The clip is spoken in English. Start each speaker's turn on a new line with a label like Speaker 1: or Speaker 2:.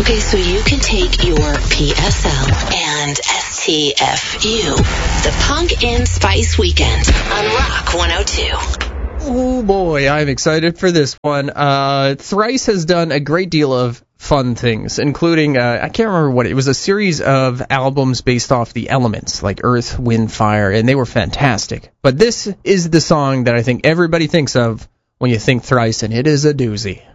Speaker 1: Okay, so you can take your PSL and STFU, the Punk and Spice Weekend on Rock 102.
Speaker 2: Oh boy, I'm excited for this one. Thrice has done a great deal of fun things, including, I can't remember what, it was a series of albums based off the elements, like Earth, Wind, Fire, and they were fantastic. But this is the song that I think everybody thinks of when you think Thrice, and it is a doozy.